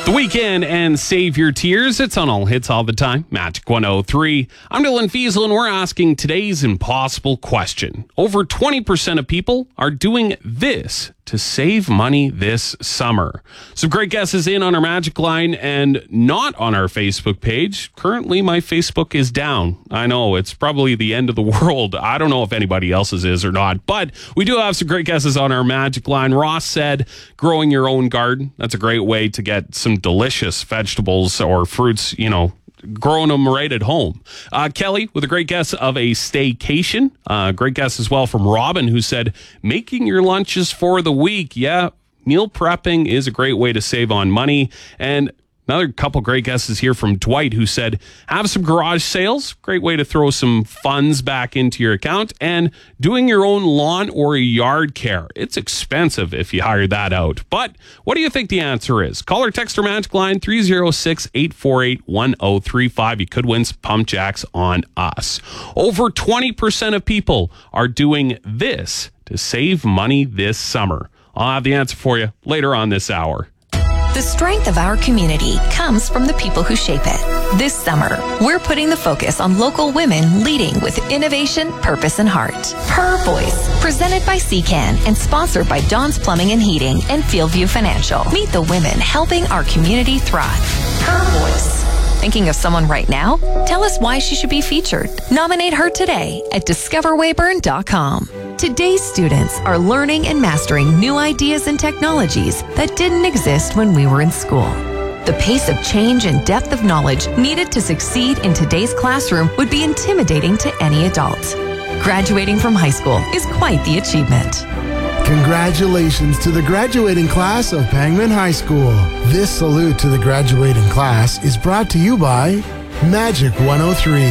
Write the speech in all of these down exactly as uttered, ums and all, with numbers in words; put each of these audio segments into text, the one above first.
The Weekend and Save Your Tears. It's on all hits all the time. Magic one oh three. I'm Dylan Fiesel, and we're asking today's impossible question. Over twenty percent of people are doing this to save money this summer. Some great guesses in on our Magic line and not on our Facebook page. Currently, my Facebook is down. I know, it's probably the end of the world. I don't know if anybody else's is or not, but we do have some great guesses on our Magic line. Ross said growing your own garden. That's a great way to get some delicious vegetables or fruits, you know, growing them right at home. Uh, Kelly with a great guess of a staycation. Uh, great guess as well from Robin, who said making your lunches for the week. Yeah, meal prepping is a great way to save on money. And another couple great guesses here from Dwight, who said have some garage sales. Great way to throw some funds back into your account. And doing your own lawn or yard care. It's expensive if you hire that out. But what do you think the answer is? Call or text our Magic line three oh six, eight four eight, one oh three five. You could win some pump jacks on us. Over twenty percent of people are doing this to save money this summer. I'll have the answer for you later on this hour. The strength of our community comes from the people who shape it. This summer, we're putting the focus on local women leading with innovation, purpose, and heart. Her Voice, presented by C CAN and sponsored by Don's Plumbing and Heating and Fieldview Financial. Meet the women helping our community thrive. Her Voice. Thinking of someone right now? Tell us why she should be featured. Nominate her today at discover weyburn dot com. Today's students are learning and mastering new ideas and technologies that didn't exist when we were in school. The pace of change and depth of knowledge needed to succeed in today's classroom would be intimidating to any adult. Graduating from high school is quite the achievement. Congratulations to the graduating class of Pangman High School. This salute to the graduating class is brought to you by Magic one oh three.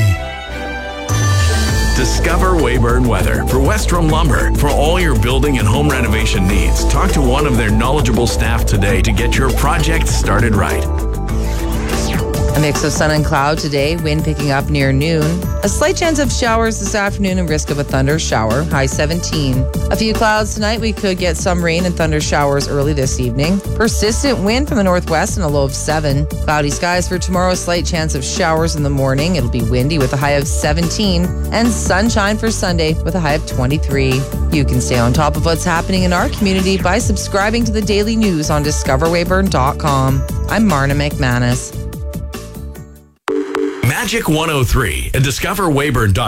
Discover Weyburn Weather for Westrom Lumber. For all your building and home renovation needs, talk to one of their knowledgeable staff today to get your project started right. A mix of sun and cloud today, wind picking up near noon. A slight chance of showers this afternoon and risk of a thunder shower, high seventeen. A few clouds tonight, we could get some rain and thunder showers early this evening. Persistent wind from the northwest and a low of seven. Cloudy skies for tomorrow, a slight chance of showers in the morning. It'll be windy with a high of seventeen. And sunshine for Sunday with a high of twenty-three. You can stay on top of what's happening in our community by subscribing to the daily news on discover weyburn dot com. I'm Marna McManus. Magic one oh three and discover weyburn dot com.